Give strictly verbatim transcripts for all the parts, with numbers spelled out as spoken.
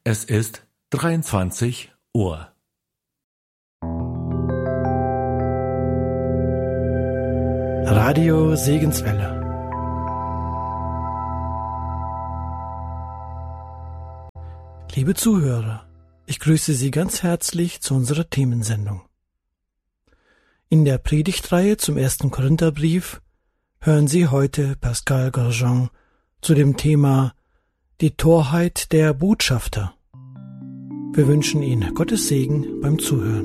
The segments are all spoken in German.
Es ist dreiundzwanzig Uhr. Radio Segenswelle. Liebe Zuhörer, ich grüße Sie ganz herzlich zu unserer Themensendung. In der Predigtreihe zum ersten Korintherbrief hören Sie heute Pascal Grosjean zu dem Thema Die Torheit der Botschafter. Wir wünschen Ihnen Gottes Segen beim Zuhören.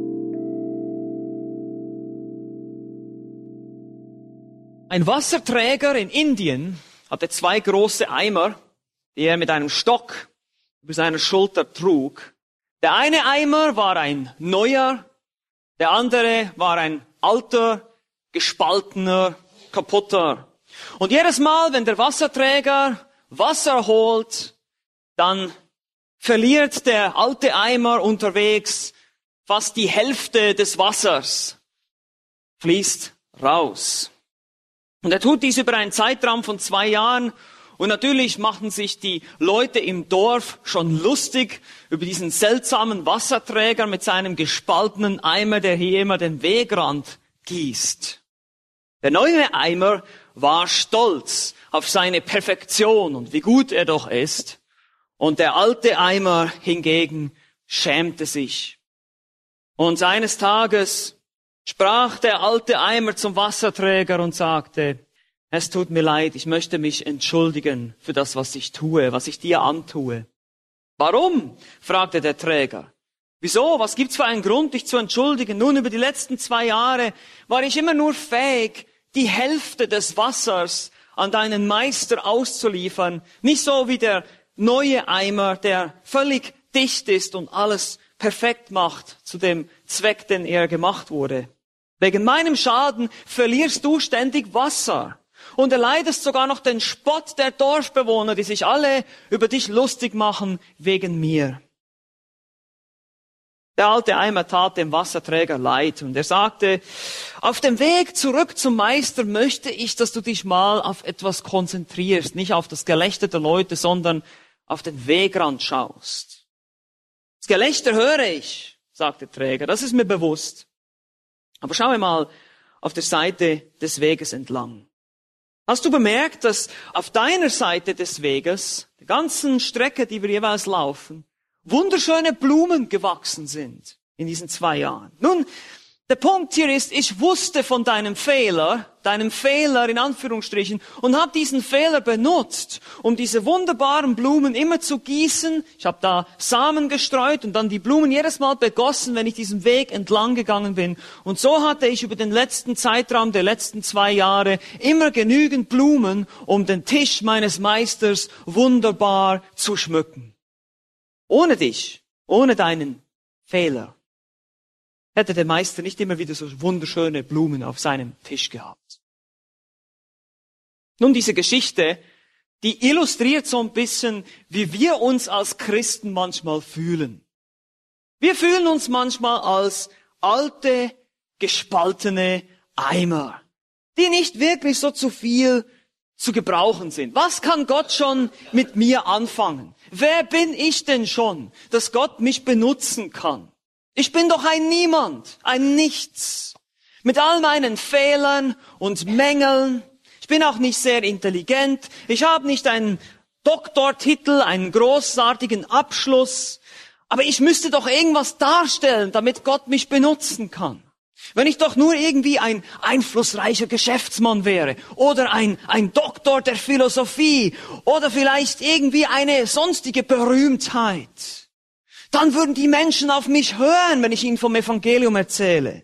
Ein Wasserträger in Indien hatte zwei große Eimer, die er mit einem Stock über seiner Schulter trug. Der eine Eimer war ein neuer, der andere war ein alter, gespaltener, kaputter. Und jedes Mal, wenn der Wasserträger Wasser holt, dann verliert der alte Eimer unterwegs fast die Hälfte des Wassers, fließt raus. Und er tut dies über einen Zeitraum von zwei Jahren. Und natürlich machen sich die Leute im Dorf schon lustig über diesen seltsamen Wasserträger mit seinem gespaltenen Eimer, der hier immer den Wegrand gießt. Der neue Eimer war stolz auf seine Perfektion und wie gut er doch ist. Und der alte Eimer hingegen schämte sich. Und eines Tages sprach der alte Eimer zum Wasserträger und sagte: Es tut mir leid, ich möchte mich entschuldigen für das, was ich tue, was ich dir antue. Warum? Fragte der Träger. Wieso? Was gibt's für einen Grund, dich zu entschuldigen? Nun, über die letzten zwei Jahre war ich immer nur fähig, die Hälfte des Wassers an deinen Meister auszuliefern. Nicht so wie der neue Eimer, der völlig dicht ist und alles perfekt macht zu dem Zweck, den er gemacht wurde. Wegen meinem Schaden verlierst du ständig Wasser. Und erleidest sogar noch den Spott der Dorfbewohner, die sich alle über dich lustig machen wegen mir. Der alte Eimer tat dem Wasserträger leid und er sagte: Auf dem Weg zurück zum Meister möchte ich, dass du dich mal auf etwas konzentrierst, nicht auf das Gelächter der Leute, sondern auf den Wegrand schaust. Das Gelächter höre ich, sagt der Träger, das ist mir bewusst. Aber schau mal auf der Seite des Weges entlang. Hast du bemerkt, dass auf deiner Seite des Weges, der ganzen Strecke, die wir jeweils laufen, wunderschöne Blumen gewachsen sind in diesen zwei Jahren? Nun, der Punkt hier ist, ich wusste von deinem Fehler, deinem Fehler in Anführungsstrichen, und habe diesen Fehler benutzt, um diese wunderbaren Blumen immer zu gießen. Ich habe da Samen gestreut und dann die Blumen jedes Mal begossen, wenn ich diesen Weg entlang gegangen bin. Und so hatte ich über den letzten Zeitraum der letzten zwei Jahre immer genügend Blumen, um den Tisch meines Meisters wunderbar zu schmücken. Ohne dich, ohne deinen Fehler, hätte der Meister nicht immer wieder so wunderschöne Blumen auf seinem Tisch gehabt. Nun, diese Geschichte, die illustriert so ein bisschen, wie wir uns als Christen manchmal fühlen. Wir fühlen uns manchmal als alte, gespaltene Eimer, die nicht wirklich so zu viel zu gebrauchen sind. Was kann Gott schon mit mir anfangen? Wer bin ich denn schon, dass Gott mich benutzen kann? Ich bin doch ein Niemand, ein Nichts. Mit all meinen Fehlern und Mängeln. Ich bin auch nicht sehr intelligent. Ich habe nicht einen Doktortitel, einen großartigen Abschluss. Aber ich müsste doch irgendwas darstellen, damit Gott mich benutzen kann. Wenn ich doch nur irgendwie ein einflussreicher Geschäftsmann wäre oder ein, ein Doktor der Philosophie oder vielleicht irgendwie eine sonstige Berühmtheit. Dann würden die Menschen auf mich hören, wenn ich ihnen vom Evangelium erzähle.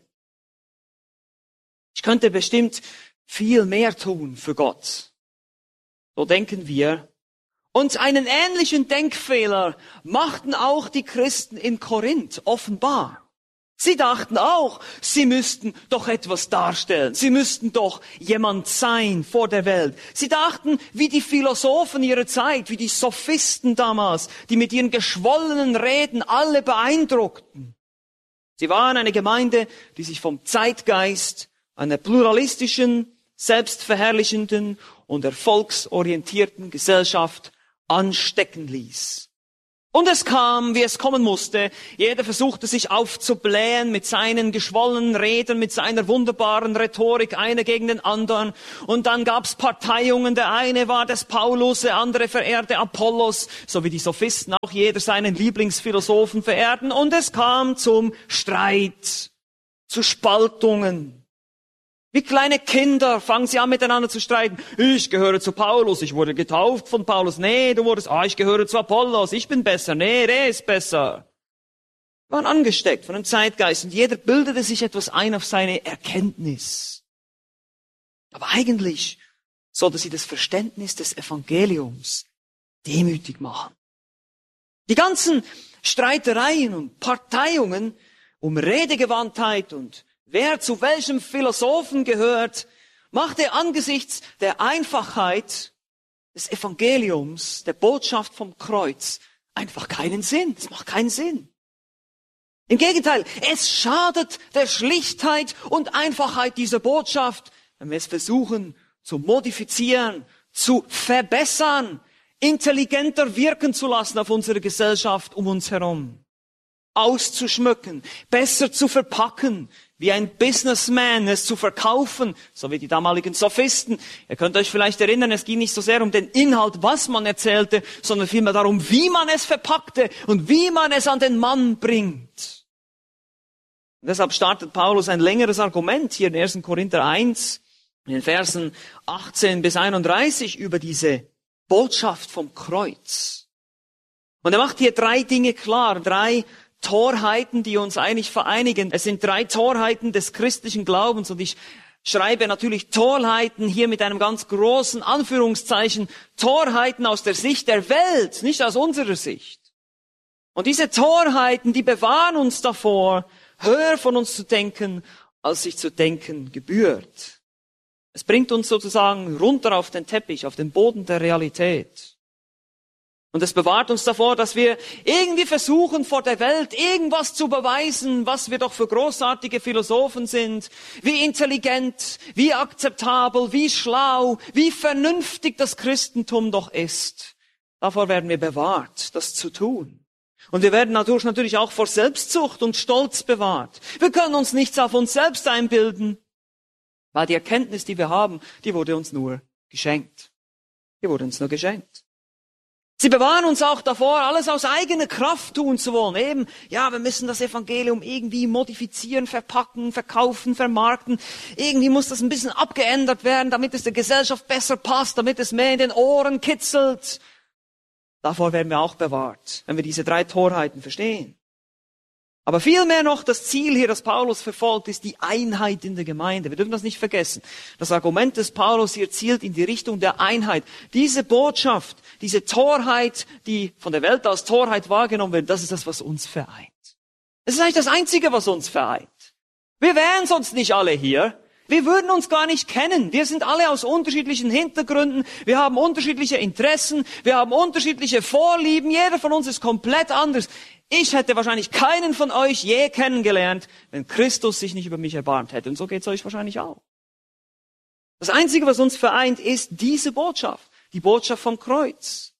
Ich könnte bestimmt viel mehr tun für Gott. So denken wir. Und einen ähnlichen Denkfehler machten auch die Christen in Korinth offenbar. Sie dachten auch, sie müssten doch etwas darstellen. Sie müssten doch jemand sein vor der Welt. Sie dachten, wie die Philosophen ihrer Zeit, wie die Sophisten damals, die mit ihren geschwollenen Reden alle beeindruckten. Sie waren eine Gemeinde, die sich vom Zeitgeist einer pluralistischen, selbstverherrlichenden und erfolgsorientierten Gesellschaft anstecken ließ. Und es kam, wie es kommen musste. Jeder versuchte sich aufzublähen mit seinen geschwollenen Reden, mit seiner wunderbaren Rhetorik, einer gegen den anderen. Und dann gab's Parteiungen. Der eine war des Paulus, der andere verehrte Apollos, so wie die Sophisten auch jeder seinen Lieblingsphilosophen verehrten. Und es kam zum Streit, zu Spaltungen. Wie kleine Kinder fangen sie an miteinander zu streiten. Ich gehöre zu Paulus, ich wurde getauft von Paulus. Nee, du wurdest, ah, ich gehöre zu Apollos, ich bin besser. Nee, der ist besser. Wir waren angesteckt von dem Zeitgeist und jeder bildete sich etwas ein auf seine Erkenntnis. Aber eigentlich sollte sie das Verständnis des Evangeliums demütig machen. Die ganzen Streitereien und Parteiungen um Redegewandtheit und wer zu welchem Philosophen gehört, machte angesichts der Einfachheit des Evangeliums, der Botschaft vom Kreuz, einfach keinen Sinn. Es macht keinen Sinn. Im Gegenteil, es schadet der Schlichtheit und Einfachheit dieser Botschaft, wenn wir es versuchen zu modifizieren, zu verbessern, intelligenter wirken zu lassen auf unsere Gesellschaft um uns herum, auszuschmücken, besser zu verpacken, wie ein Businessman es zu verkaufen, so wie die damaligen Sophisten. Ihr könnt euch vielleicht erinnern, es ging nicht so sehr um den Inhalt, was man erzählte, sondern vielmehr darum, wie man es verpackte und wie man es an den Mann bringt. Und deshalb startet Paulus ein längeres Argument hier in ersten Korinther eins, in den Versen achtzehn bis einunddreißig über diese Botschaft vom Kreuz. Und er macht hier drei Dinge klar, drei Torheiten, die uns eigentlich vereinigen. Es sind drei Torheiten des christlichen Glaubens und ich schreibe natürlich Torheiten hier mit einem ganz großen Anführungszeichen. Torheiten aus der Sicht der Welt, nicht aus unserer Sicht. Und diese Torheiten, die bewahren uns davor, höher von uns zu denken, als sich zu denken gebührt. Es bringt uns sozusagen runter auf den Teppich, auf den Boden der Realität. Und es bewahrt uns davor, dass wir irgendwie versuchen, vor der Welt irgendwas zu beweisen, was wir doch für großartige Philosophen sind, wie intelligent, wie akzeptabel, wie schlau, wie vernünftig das Christentum doch ist. Davor werden wir bewahrt, das zu tun. Und wir werden dadurch natürlich auch vor Selbstsucht und Stolz bewahrt. Wir können uns nichts auf uns selbst einbilden, weil die Erkenntnis, die wir haben, die wurde uns nur geschenkt. Die wurde uns nur geschenkt. Sie bewahren uns auch davor, alles aus eigener Kraft tun zu wollen. Eben, ja, wir müssen das Evangelium irgendwie modifizieren, verpacken, verkaufen, vermarkten. Irgendwie muss das ein bisschen abgeändert werden, damit es der Gesellschaft besser passt, damit es mehr in den Ohren kitzelt. Davor werden wir auch bewahrt, wenn wir diese drei Torheiten verstehen. Aber vielmehr noch das Ziel hier, das Paulus verfolgt, ist die Einheit in der Gemeinde. Wir dürfen das nicht vergessen. Das Argument des Paulus hier zielt in die Richtung der Einheit. Diese Botschaft, diese Torheit, die von der Welt als Torheit wahrgenommen wird, das ist das, was uns vereint. Es ist eigentlich das Einzige, was uns vereint. Wir wären sonst nicht alle hier. Wir würden uns gar nicht kennen. Wir sind alle aus unterschiedlichen Hintergründen. Wir haben unterschiedliche Interessen. Wir haben unterschiedliche Vorlieben. Jeder von uns ist komplett anders. Ich hätte wahrscheinlich keinen von euch je kennengelernt, wenn Christus sich nicht über mich erbarmt hätte. Und so geht es euch wahrscheinlich auch. Das Einzige, was uns vereint, ist diese Botschaft. Die Botschaft vom Kreuz.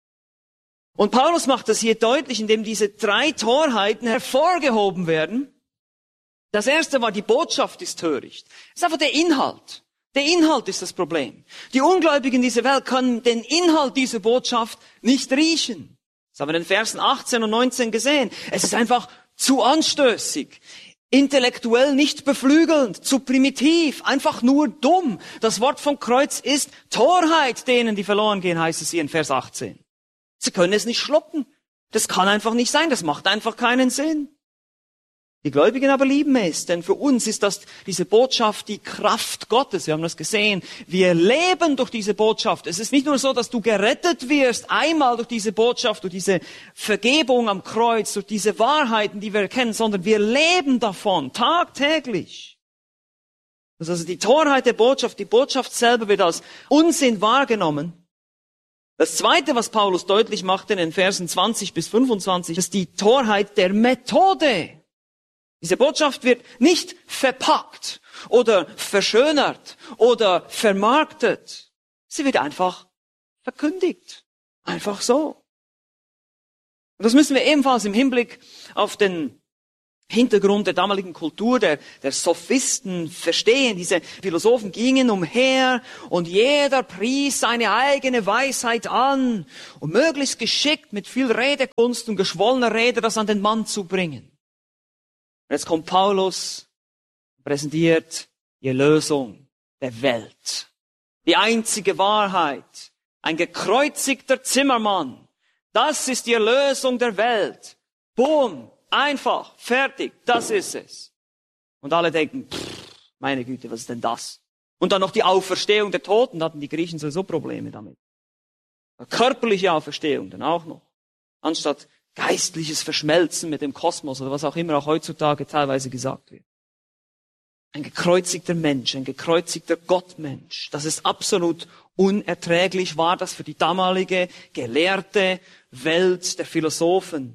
Und Paulus macht das hier deutlich, indem diese drei Torheiten hervorgehoben werden. Das erste war, die Botschaft ist töricht. Das ist einfach der Inhalt. Der Inhalt ist das Problem. Die Ungläubigen dieser Welt können den Inhalt dieser Botschaft nicht riechen. Das haben wir in den Versen achtzehn und neunzehn gesehen. Es ist einfach zu anstößig, intellektuell nicht beflügelnd, zu primitiv, einfach nur dumm. Das Wort vom Kreuz ist Torheit denen, die verloren gehen, heißt es hier in Vers achtzehn. Sie können es nicht schlucken. Das kann einfach nicht sein. Das macht einfach keinen Sinn. Die Gläubigen aber lieben es, denn für uns ist das, diese Botschaft, die Kraft Gottes. Wir haben das gesehen. Wir leben durch diese Botschaft. Es ist nicht nur so, dass du gerettet wirst, einmal durch diese Botschaft, durch diese Vergebung am Kreuz, durch diese Wahrheiten, die wir erkennen, sondern wir leben davon, tagtäglich. Das ist also die Torheit der Botschaft. Die Botschaft selber wird als Unsinn wahrgenommen. Das Zweite, was Paulus deutlich macht in den Versen zwanzig bis fünfundzwanzig, ist die Torheit der Methode. Diese Botschaft wird nicht verpackt oder verschönert oder vermarktet. Sie wird einfach verkündigt. Einfach so. Und das müssen wir ebenfalls im Hinblick auf den Hintergrund der damaligen Kultur, der, der Sophisten verstehen. Diese Philosophen gingen umher und jeder pries seine eigene Weisheit an, um möglichst geschickt mit viel Redekunst und geschwollener Rede das an den Mann zu bringen. Und jetzt kommt Paulus, präsentiert die Erlösung der Welt. Die einzige Wahrheit. Ein gekreuzigter Zimmermann. Das ist die Erlösung der Welt. Boom. Einfach, fertig, das ist es. Und alle denken, pff, meine Güte, was ist denn das? Und dann noch die Auferstehung der Toten, da hatten die Griechen sowieso Probleme damit. Körperliche Auferstehung dann auch noch. Anstatt geistliches Verschmelzen mit dem Kosmos oder was auch immer auch heutzutage teilweise gesagt wird. Ein gekreuzigter Mensch, ein gekreuzigter Gottmensch. Das ist absolut unerträglich, war das für die damalige gelehrte Welt der Philosophen.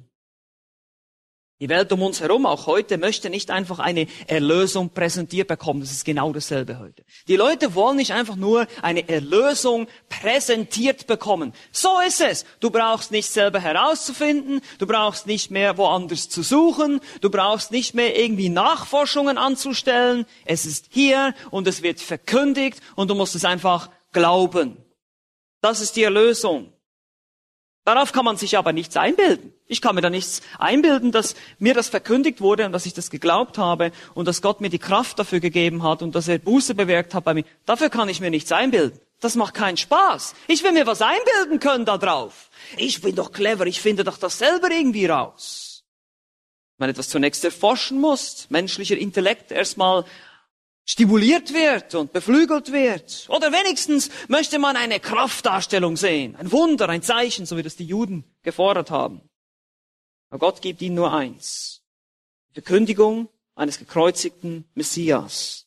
Die Welt um uns herum, auch heute, möchte nicht einfach eine Erlösung präsentiert bekommen. Das ist genau dasselbe heute. Die Leute wollen nicht einfach nur eine Erlösung präsentiert bekommen. So ist es. Du brauchst nicht selber herauszufinden. Du brauchst nicht mehr woanders zu suchen. Du brauchst nicht mehr irgendwie Nachforschungen anzustellen. Es ist hier und es wird verkündigt und du musst es einfach glauben. Das ist die Erlösung. Darauf kann man sich aber nichts einbilden. Ich kann mir da nichts einbilden, dass mir das verkündigt wurde und dass ich das geglaubt habe und dass Gott mir die Kraft dafür gegeben hat und dass er Buße bewirkt hat bei mir. Dafür kann ich mir nichts einbilden. Das macht keinen Spaß. Ich will mir was einbilden können da drauf. Ich bin doch clever, ich finde doch das selber irgendwie raus. Wenn etwas zunächst erforschen muss, menschlicher Intellekt erstmal stimuliert wird und beflügelt wird. Oder wenigstens möchte man eine Kraftdarstellung sehen. Ein Wunder, ein Zeichen, so wie das die Juden gefordert haben. Aber Gott gibt ihnen nur eins. Die Verkündigung eines gekreuzigten Messias.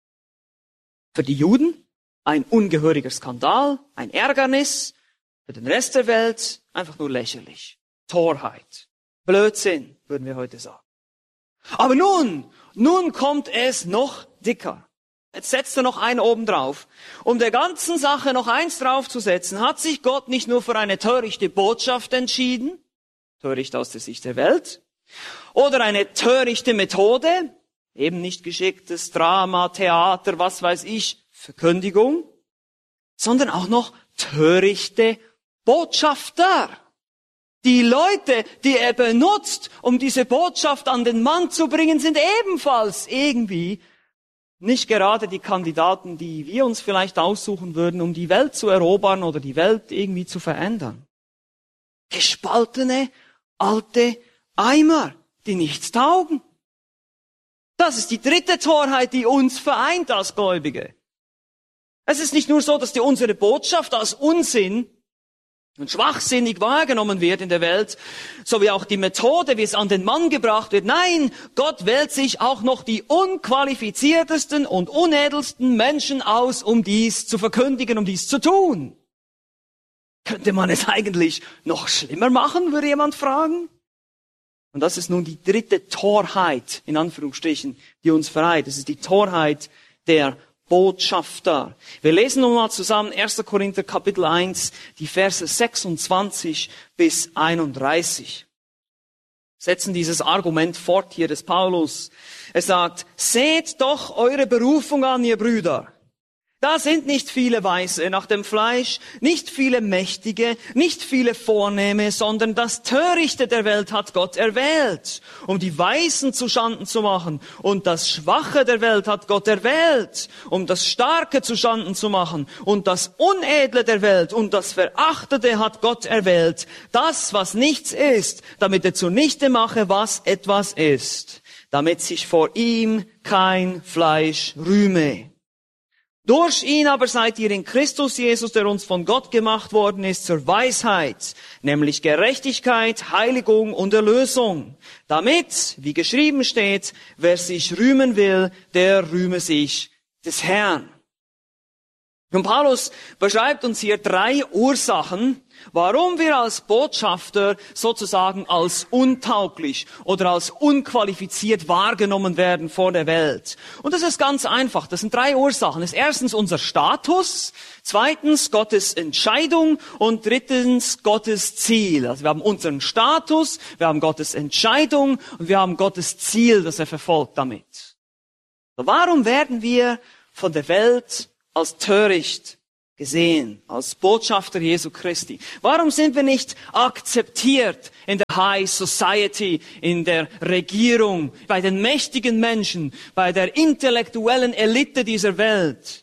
Für die Juden ein ungehöriger Skandal, ein Ärgernis. Für den Rest der Welt einfach nur lächerlich. Torheit. Blödsinn, würden wir heute sagen. Aber nun, nun kommt es noch dicker. Jetzt setzt er noch einen oben drauf. Um der ganzen Sache noch eins draufzusetzen, hat sich Gott nicht nur für eine törichte Botschaft entschieden, töricht aus der Sicht der Welt, oder eine törichte Methode, eben nicht geschicktes Drama, Theater, was weiß ich, Verkündigung, sondern auch noch törichte Botschafter. Die Leute, die er benutzt, um diese Botschaft an den Mann zu bringen, sind ebenfalls irgendwie nicht gerade die Kandidaten, die wir uns vielleicht aussuchen würden, um die Welt zu erobern oder die Welt irgendwie zu verändern. Gespaltene, alte Eimer, die nichts taugen. Das ist die dritte Torheit, die uns vereint als Gläubige. Es ist nicht nur so, dass die unsere Botschaft als Unsinn und schwachsinnig wahrgenommen wird in der Welt, so wie auch die Methode, wie es an den Mann gebracht wird. Nein, Gott wählt sich auch noch die unqualifiziertesten und unedelsten Menschen aus, um dies zu verkündigen, um dies zu tun. Könnte man es eigentlich noch schlimmer machen, würde jemand fragen? Und das ist nun die dritte Torheit, in Anführungsstrichen, die uns vereint. Das ist die Torheit der Botschafter. Wir lesen nun mal zusammen erster Korinther Kapitel eins, die Verse sechsundzwanzig bis einunddreißig. Setzen dieses Argument fort hier des Paulus. Er sagt, seht doch eure Berufung an, ihr Brüder. Da sind nicht viele Weise nach dem Fleisch, nicht viele Mächtige, nicht viele Vornehme, sondern das Törichte der Welt hat Gott erwählt, um die Weisen zuschanden zu machen. Und das Schwache der Welt hat Gott erwählt, um das Starke zuschanden zu machen. Und das Unedle der Welt und das Verachtete hat Gott erwählt. Das, was nichts ist, damit er zunichte mache, was etwas ist. Damit sich vor ihm kein Fleisch rühme. Durch ihn aber seid ihr in Christus Jesus, der uns von Gott gemacht worden ist, zur Weisheit, nämlich Gerechtigkeit, Heiligung und Erlösung. Damit, wie geschrieben steht, wer sich rühmen will, der rühme sich des Herrn. Und Paulus beschreibt uns hier drei Ursachen, warum wir als Botschafter sozusagen als untauglich oder als unqualifiziert wahrgenommen werden vor der Welt. Und das ist ganz einfach. Das sind drei Ursachen. Das ist erstens unser Status, zweitens Gottes Entscheidung und drittens Gottes Ziel. Also wir haben unseren Status, wir haben Gottes Entscheidung und wir haben Gottes Ziel, das er verfolgt damit. So, warum werden wir von der Welt als töricht gesehen, als Botschafter Jesu Christi? Warum sind wir nicht akzeptiert in der High Society, in der Regierung, bei den mächtigen Menschen, bei der intellektuellen Elite dieser Welt?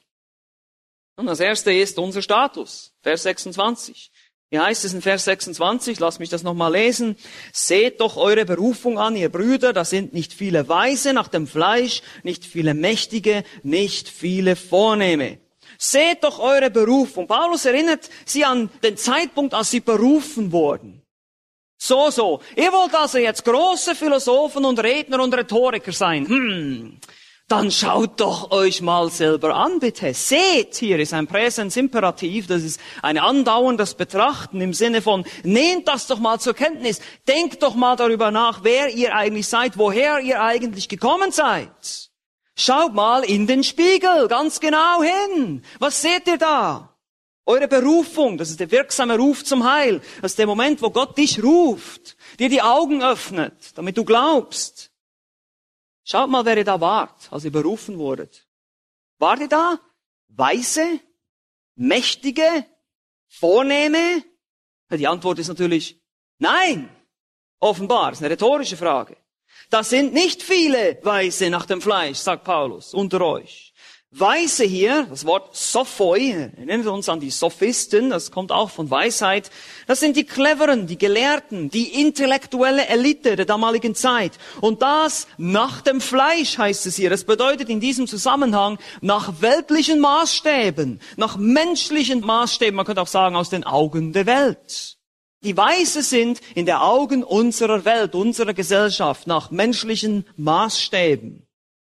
Und das erste ist unser Status. Vers sechsundzwanzig. Wie heißt es in Vers sechsundzwanzig? Lass mich das nochmal lesen. Seht doch eure Berufung an, ihr Brüder, da sind nicht viele Weise nach dem Fleisch, nicht viele Mächtige, nicht viele Vornehme. Seht doch eure Berufung. Paulus erinnert sie an den Zeitpunkt, als sie berufen wurden. So, so. Ihr wollt also jetzt große Philosophen und Redner und Rhetoriker sein. Hm. Dann schaut doch euch mal selber an, bitte. Seht, hier ist ein Präsensimperativ, das ist ein andauerndes Betrachten im Sinne von, nehmt das doch mal zur Kenntnis. Denkt doch mal darüber nach, wer ihr eigentlich seid, woher ihr eigentlich gekommen seid. Schaut mal in den Spiegel, ganz genau hin. Was seht ihr da? Eure Berufung, das ist der wirksame Ruf zum Heil. Das ist der Moment, wo Gott dich ruft, dir die Augen öffnet, damit du glaubst. Schaut mal, wer ihr da wart, als ihr berufen wurdet. Wart ihr da Weise, Mächtige, Vornehme? Die Antwort ist natürlich nein. Offenbar, das ist eine rhetorische Frage. Das sind nicht viele Weise nach dem Fleisch, sagt Paulus, unter euch. Weise hier, das Wort Sophoi, erinnert uns an die Sophisten, das kommt auch von Weisheit. Das sind die Cleveren, die Gelehrten, die intellektuelle Elite der damaligen Zeit. Und das nach dem Fleisch heißt es hier. Das bedeutet in diesem Zusammenhang nach weltlichen Maßstäben, nach menschlichen Maßstäben, man könnte auch sagen aus den Augen der Welt. Die Weise sind in der Augen unserer Welt, unserer Gesellschaft, nach menschlichen Maßstäben.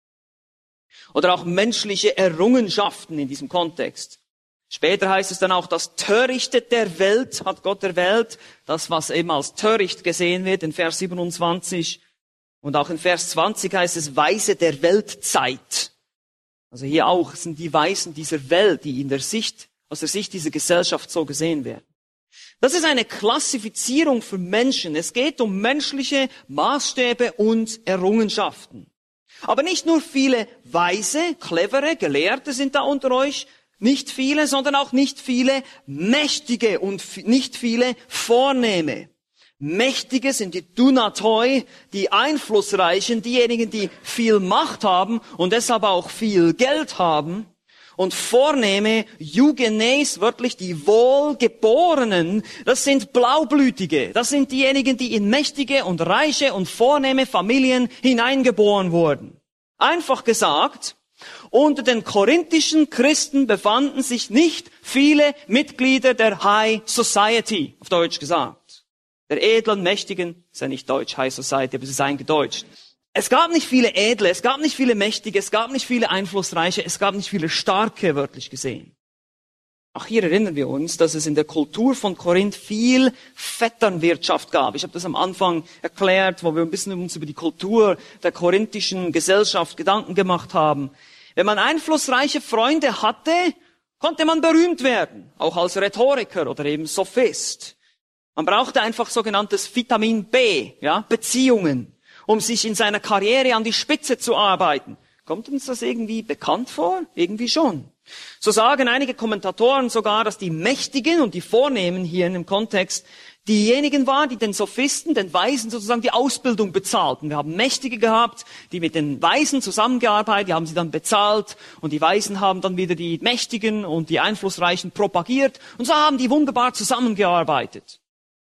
Oder auch menschliche Errungenschaften in diesem Kontext. Später heißt es dann auch, das Törichte der Welt hat Gott erwählt. Das, was eben als töricht gesehen wird in Vers siebenundzwanzig. Und auch in Vers zwanzig heißt es Weise der Weltzeit. Also hier auch sind die Weisen dieser Welt, die in der Sicht, aus der Sicht dieser Gesellschaft so gesehen werden. Das ist eine Klassifizierung für Menschen. Es geht um menschliche Maßstäbe und Errungenschaften. Aber nicht nur viele Weise, clevere, Gelehrte sind da unter euch, nicht viele, sondern auch nicht viele Mächtige und f- nicht viele Vornehme. Mächtige sind die Dunatoi, die Einflussreichen, diejenigen, die viel Macht haben und deshalb auch viel Geld haben. Und Vornehme, Eugenes, wörtlich die Wohlgeborenen, das sind Blaublütige. Das sind diejenigen, die in mächtige und reiche und vornehme Familien hineingeboren wurden. Einfach gesagt, unter den korinthischen Christen befanden sich nicht viele Mitglieder der High Society, auf Deutsch gesagt. Der edlen, mächtigen, ist ja nicht Deutsch, High Society, aber es ist eingedeutscht. Es gab nicht viele Edle, es gab nicht viele Mächtige, es gab nicht viele Einflussreiche, es gab nicht viele Starke, wörtlich gesehen. Auch hier erinnern wir uns, dass es in der Kultur von Korinth viel Vetternwirtschaft gab. Ich habe das am Anfang erklärt, wo wir ein bisschen uns über die Kultur der korinthischen Gesellschaft Gedanken gemacht haben. Wenn man einflussreiche Freunde hatte, konnte man berühmt werden, auch als Rhetoriker oder eben Sophist. Man brauchte einfach sogenanntes Vitamin B, ja, Beziehungen, um sich in seiner Karriere an die Spitze zu arbeiten. Kommt uns das irgendwie bekannt vor? Irgendwie schon. So sagen einige Kommentatoren sogar, dass die Mächtigen und die Vornehmen hier in dem Kontext diejenigen waren, die den Sophisten, den Weisen sozusagen die Ausbildung bezahlten. Wir haben Mächtige gehabt, die mit den Weisen zusammengearbeitet, die haben sie dann bezahlt und die Weisen haben dann wieder die Mächtigen und die Einflussreichen propagiert und so haben die wunderbar zusammengearbeitet.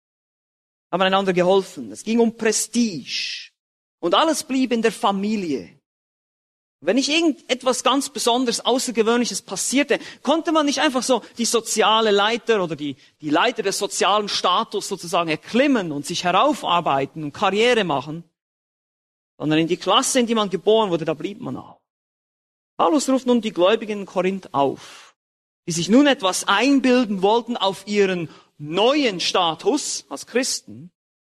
Haben einander geholfen. Es ging um Prestige. Und alles blieb in der Familie. Wenn nicht irgendetwas ganz Besonderes, Außergewöhnliches passierte, konnte man nicht einfach so die soziale Leiter oder die, die Leiter des sozialen Status sozusagen erklimmen und sich heraufarbeiten und Karriere machen, sondern in die Klasse, in die man geboren wurde, da blieb man auch. Paulus ruft nun die Gläubigen in Korinth auf. die sich nun etwas einbilden wollten auf ihren neuen Status als Christen.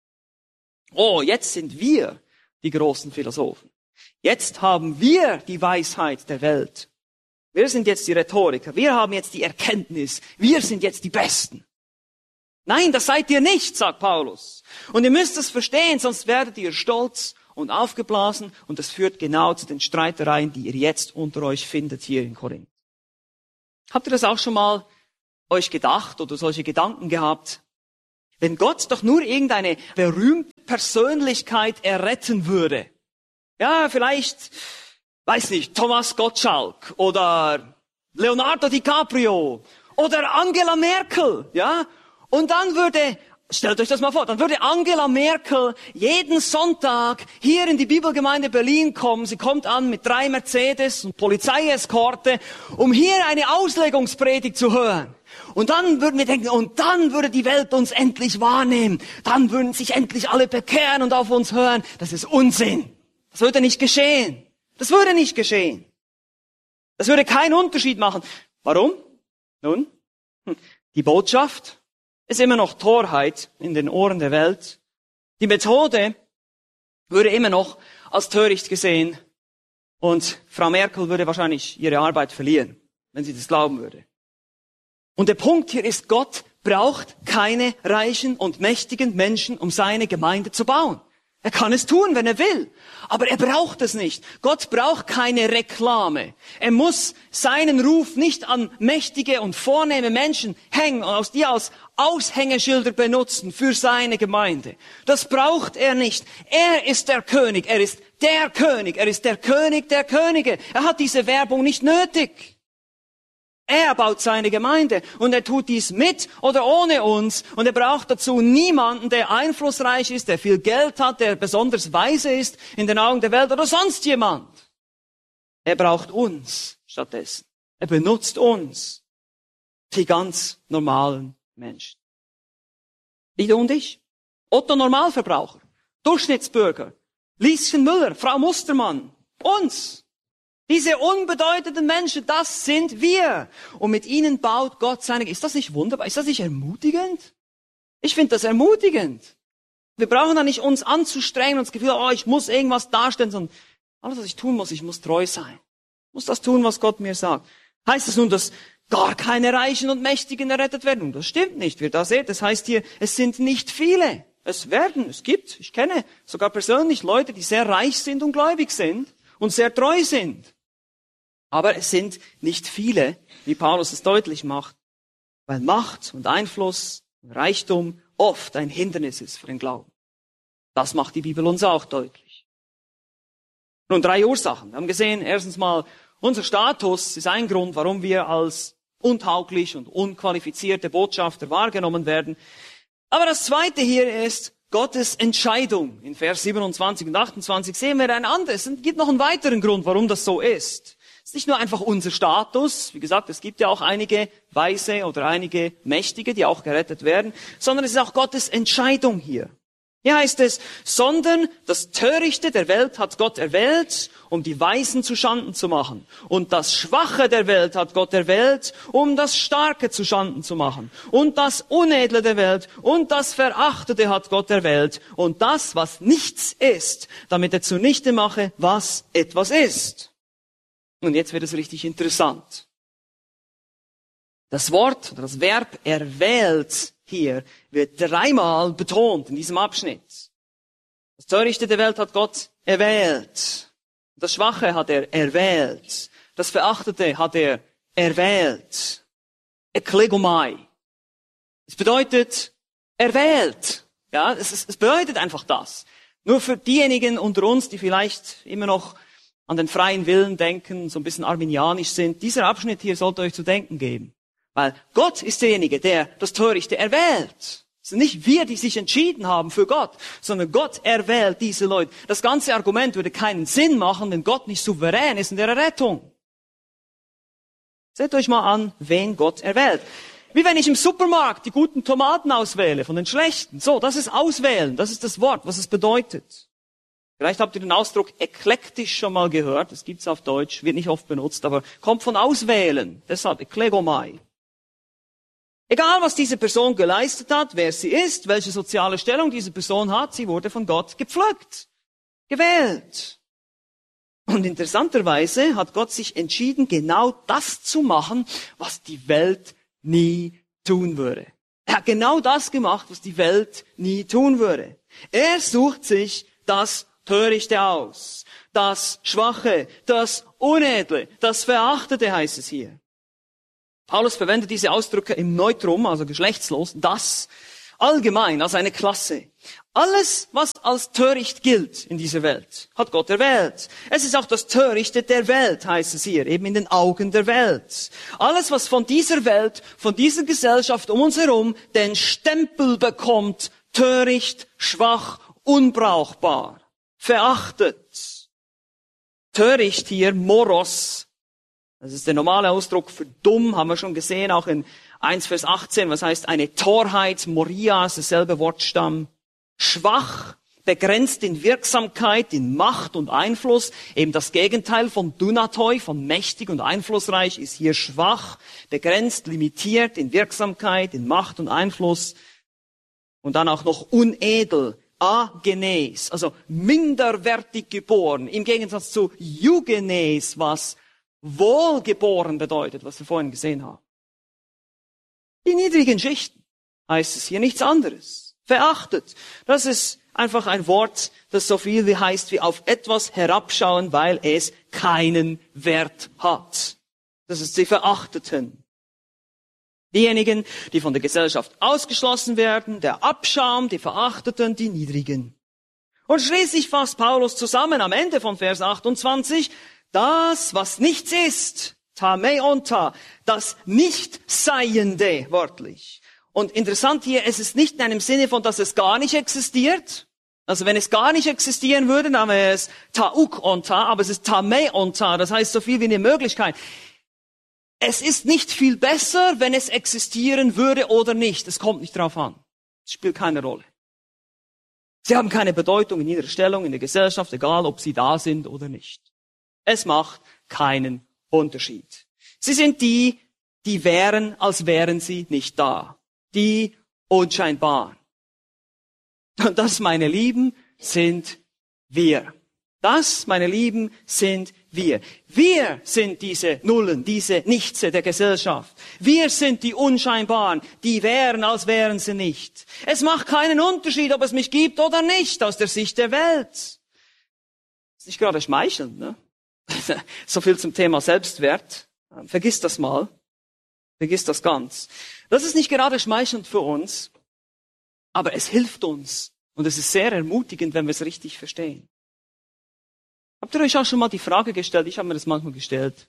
Oh, jetzt sind wir die großen Philosophen. Jetzt haben wir die Weisheit der Welt. Wir sind jetzt die Rhetoriker. Wir haben jetzt die Erkenntnis. Wir sind jetzt die Besten. Nein, das seid ihr nicht, sagt Paulus. Und ihr müsst es verstehen, sonst werdet ihr stolz und aufgeblasen. Und das führt genau zu den Streitereien, die ihr jetzt unter euch findet hier in Korinth. Habt ihr das auch schon mal euch gedacht oder solche Gedanken gehabt? Wenn Gott doch nur irgendeine berühmte Persönlichkeit erretten würde. Ja, vielleicht, weiß nicht, Thomas Gottschalk oder Leonardo DiCaprio oder Angela Merkel, ja? Und dann würde, stellt euch das mal vor, dann würde Angela Merkel jeden Sonntag hier in die Bibelgemeinde Berlin kommen. Sie kommt an mit drei Mercedes und Polizeieskorte, um hier eine Auslegungspredigt zu hören. Und dann würden wir denken, und dann würde die Welt uns endlich wahrnehmen. Dann würden sich endlich alle bekehren und auf uns hören. Das ist Unsinn. Das würde nicht geschehen. Das würde nicht geschehen. Das würde keinen Unterschied machen. Warum? Nun, die Botschaft ist immer noch Torheit in den Ohren der Welt. Die Methode würde immer noch als töricht gesehen. Und Frau Merkel würde wahrscheinlich ihre Arbeit verlieren, wenn sie das glauben würde. Und der Punkt hier ist, Gott braucht keine reichen und mächtigen Menschen, um seine Gemeinde zu bauen. Er kann es tun, wenn er will. Aber er braucht es nicht. Gott braucht keine Reklame. Er muss seinen Ruf nicht an mächtige und vornehme Menschen hängen und aus die als Aushängeschilder benutzen für seine Gemeinde. Das braucht er nicht. Er ist der König. Er ist der König. Er ist der König der Könige. Er hat diese Werbung nicht nötig. Er baut seine Gemeinde und er tut dies mit oder ohne uns und er braucht dazu niemanden, der einflussreich ist, der viel Geld hat, der besonders weise ist in den Augen der Welt oder sonst jemand. Er braucht uns stattdessen. Er benutzt uns, die ganz normalen Menschen. Ich und ich, Otto Normalverbraucher, Durchschnittsbürger, Lieschen Müller, Frau Mustermann, uns. Diese unbedeutenden Menschen, das sind wir. Und mit ihnen baut Gott seine... Ist das nicht wunderbar? Ist das nicht ermutigend? Ich finde das ermutigend. Wir brauchen da nicht uns anzustrengen und das Gefühl, oh, ich muss irgendwas darstellen, sondern alles, was ich tun muss, ich muss treu sein. Ich muss das tun, was Gott mir sagt. Heißt es nun, dass gar keine Reichen und Mächtigen errettet werden? Und das stimmt nicht. Wie ihr da seht, das heißt hier, es sind nicht viele. Es werden, es gibt, ich kenne sogar persönlich Leute, die sehr reich sind und gläubig sind und sehr treu sind. Aber es sind nicht viele, wie Paulus es deutlich macht, weil Macht und Einfluss und Reichtum oft ein Hindernis ist für den Glauben. Das macht die Bibel uns auch deutlich. Nun, drei Ursachen. Wir haben gesehen, erstens mal, unser Status ist ein Grund, warum wir als untauglich und unqualifizierte Botschafter wahrgenommen werden. Aber das zweite hier ist Gottes Entscheidung. In Vers siebenundzwanzig und achtundzwanzig sehen wir ein anderes. Es gibt noch einen weiteren Grund, warum das so ist. Es ist nicht nur einfach unser Status, wie gesagt, es gibt ja auch einige Weise oder einige Mächtige, die auch gerettet werden, sondern es ist auch Gottes Entscheidung hier. Hier heißt es, sondern das Törichte der Welt hat Gott erwählt, um die Weisen zu Schanden zu machen. Und das Schwache der Welt hat Gott erwählt, um das Starke zu Schanden zu machen. Und das Unedle der Welt und das Verachtete hat Gott erwählt. Und das, was nichts ist, damit er zunichte mache, was etwas ist. Und jetzt wird es richtig interessant. Das Wort oder das Verb erwählt hier wird dreimal betont in diesem Abschnitt. Das Törichte der Welt hat Gott erwählt. Das Schwache hat er erwählt. Das Verachtete hat er erwählt. Eklegomai. Es bedeutet erwählt. Ja, es, es bedeutet einfach das. Nur für diejenigen unter uns, die vielleicht immer noch an den freien Willen denken, so ein bisschen arminianisch sind, dieser Abschnitt hier sollte euch zu denken geben. Weil Gott ist derjenige, der das Törichte erwählt. Es sind nicht wir, die sich entschieden haben für Gott, sondern Gott erwählt diese Leute. Das ganze Argument würde keinen Sinn machen, wenn Gott nicht souverän ist in der Errettung. Seht euch mal an, wen Gott erwählt. Wie wenn ich im Supermarkt die guten Tomaten auswähle von den schlechten. So, das ist auswählen, das ist das Wort, was es bedeutet. Vielleicht habt ihr den Ausdruck eklektisch schon mal gehört. Das gibt's auf Deutsch, wird nicht oft benutzt, aber kommt von auswählen. Deshalb eklegomai. Egal, was diese Person geleistet hat, wer sie ist, welche soziale Stellung diese Person hat, sie wurde von Gott gepflückt, gewählt. Und interessanterweise hat Gott sich entschieden, genau das zu machen, was die Welt nie tun würde. Er hat genau das gemacht, was die Welt nie tun würde. Er sucht sich das Törichte aus, das Schwache, das Unedle, das Verachtete heißt es hier. Paulus verwendet diese Ausdrücke im Neutrum, also geschlechtslos, das allgemein als eine Klasse. Alles, was als töricht gilt in dieser Welt, hat Gott erwählt. Es ist auch das Törichte der Welt, heißt es hier, eben in den Augen der Welt. Alles, was von dieser Welt, von dieser Gesellschaft um uns herum den Stempel bekommt, töricht, schwach, unbrauchbar, verachtet. Töricht hier, Moros, das ist der normale Ausdruck für dumm, haben wir schon gesehen, auch in eins Vers achtzehn, was heißt eine Torheit, Moria, ist dasselbe Wortstamm. Schwach, begrenzt in Wirksamkeit, in Macht und Einfluss. Eben das Gegenteil von Dunatoi, von mächtig und einflussreich, ist hier schwach, begrenzt, limitiert in Wirksamkeit, in Macht und Einfluss. Und dann auch noch unedel, agenes, also minderwertig geboren, im Gegensatz zu eugenes, was wohlgeboren bedeutet, was wir vorhin gesehen haben. Die niedrigen Schichten heißt es hier nichts anderes. Verachtet. Das ist einfach ein Wort, das so viel wie heißt wie auf etwas herabschauen, weil es keinen Wert hat. Das ist die Verachteten. Diejenigen, die von der Gesellschaft ausgeschlossen werden, der Abschaum, die Verachteten, die Niedrigen. Und schließlich fasst Paulus zusammen am Ende von Vers achtundzwanzig, das, was nichts ist, tameonta, das Nichtseiende, wörtlich. Und interessant hier, es ist nicht in einem Sinne von, dass es gar nicht existiert. Also wenn es gar nicht existieren würde, dann wäre es taukonta, aber es ist tameonta, das heißt so viel wie eine Möglichkeit. Es ist nicht viel besser, wenn es existieren würde oder nicht. Es kommt nicht drauf an. Es spielt keine Rolle. Sie haben keine Bedeutung in ihrer Stellung in der Gesellschaft, egal ob sie da sind oder nicht. Es macht keinen Unterschied. Sie sind die, die wären, als wären sie nicht da. Die unscheinbaren. Und das, meine Lieben, sind wir. Das, meine Lieben, sind wir. Wir sind diese Nullen, diese Nichtse der Gesellschaft. Wir sind die Unscheinbaren, die wären, als wären sie nicht. Es macht keinen Unterschied, ob es mich gibt oder nicht, aus der Sicht der Welt. Ist nicht gerade schmeichelnd, ne? So viel zum Thema Selbstwert. Vergiss das mal. Vergiss das ganz. Das ist nicht gerade schmeichelnd für uns, aber es hilft uns. Und es ist sehr ermutigend, wenn wir es richtig verstehen. Habt ihr euch auch schon mal die Frage gestellt, ich habe mir das manchmal gestellt,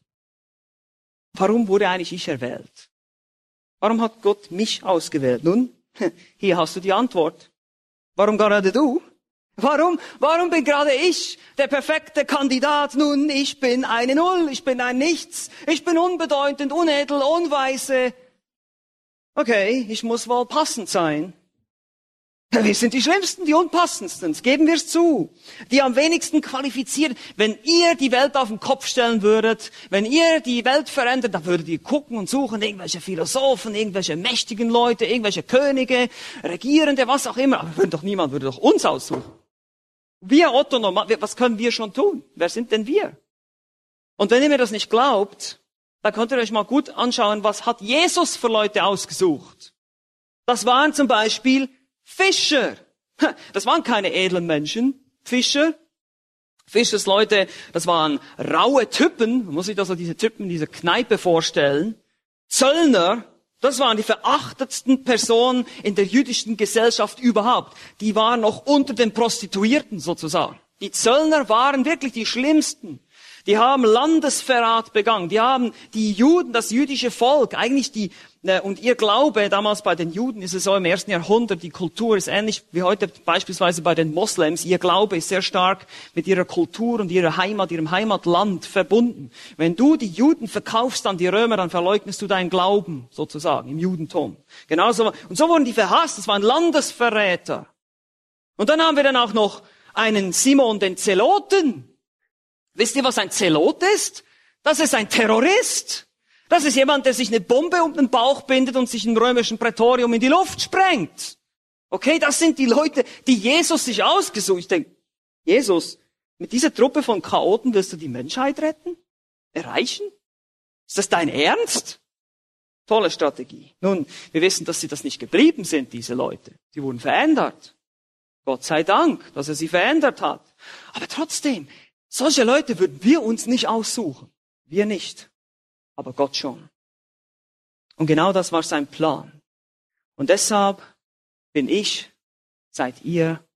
warum wurde eigentlich ich erwählt? Warum hat Gott mich ausgewählt? Nun, hier hast du die Antwort. Warum gerade du? Warum, warum bin gerade ich der perfekte Kandidat? Nun, ich bin eine Null, ich bin ein Nichts, ich bin unbedeutend, unedel, unweise. Okay, ich muss wohl passend sein. Wir sind die Schlimmsten, die Unpassendsten, geben wir es zu. Die am wenigsten qualifiziert. Wenn ihr die Welt auf den Kopf stellen würdet, wenn ihr die Welt verändert, dann würdet ihr gucken und suchen, irgendwelche Philosophen, irgendwelche mächtigen Leute, irgendwelche Könige, Regierende, was auch immer. Aber würde doch niemand, würde doch uns aussuchen. Wir Otto normal, was können wir schon tun? Wer sind denn wir? Und wenn ihr mir das nicht glaubt, dann könnt ihr euch mal gut anschauen, was hat Jesus für Leute ausgesucht? Das waren zum Beispiel Fischer. Das waren keine edlen Menschen. Fischer. Fischersleute, das waren raue Typen. Man muss sich also diese Typen in dieser Kneipe vorstellen. Zöllner. Das waren die verachtetsten Personen in der jüdischen Gesellschaft überhaupt. Die waren noch unter den Prostituierten sozusagen. Die Zöllner waren wirklich die schlimmsten. Die haben Landesverrat begangen. Die haben die Juden, das jüdische Volk, eigentlich die, und ihr Glaube, damals bei den Juden ist es so im ersten Jahrhundert, die Kultur ist ähnlich wie heute beispielsweise bei den Moslems. Ihr Glaube ist sehr stark mit ihrer Kultur und ihrer Heimat, ihrem Heimatland verbunden. Wenn du die Juden verkaufst an die Römer, dann verleugnest du deinen Glauben, sozusagen, im Judentum. Genauso, und so wurden die verhasst, das waren Landesverräter. Und dann haben wir dann auch noch einen Simon den Zeloten. Wisst ihr, was ein Zelot ist? Das ist ein Terrorist. Das ist jemand, der sich eine Bombe um den Bauch bindet und sich im römischen Prätorium in die Luft sprengt. Okay, das sind die Leute, die Jesus sich ausgesucht. Ich denke, Jesus, mit dieser Truppe von Chaoten wirst du die Menschheit retten? Erreichen? Ist das dein Ernst? Tolle Strategie. Nun, wir wissen, dass sie das nicht geblieben sind, diese Leute. Sie wurden verändert. Gott sei Dank, dass er sie verändert hat. Aber trotzdem, solche Leute würden wir uns nicht aussuchen. Wir nicht. Aber Gott schon. Und genau das war sein Plan. Und deshalb bin ich, seid ihr